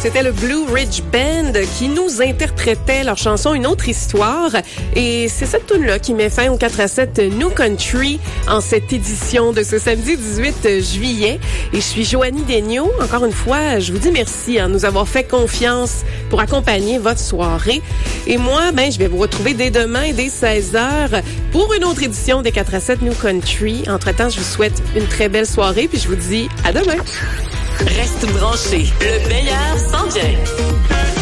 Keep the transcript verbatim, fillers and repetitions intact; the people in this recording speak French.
C'était le Blue Ridge Band qui nous interprétait leur chanson Une autre histoire. Et c'est cette tune-là qui met fin au quatre à sept New Country en cette édition de ce samedi dix-huit juillet. Et je suis Joanie Daigneault. Encore une fois, je vous dis merci de nous avoir fait confiance pour accompagner votre soirée. Et moi, ben, je vais vous retrouver dès demain, dès seize heures, pour une autre édition des quatre à sept New Country. Entre-temps, je vous souhaite une très belle soirée, puis je vous dis à demain. Reste branché, le meilleur s'en vient.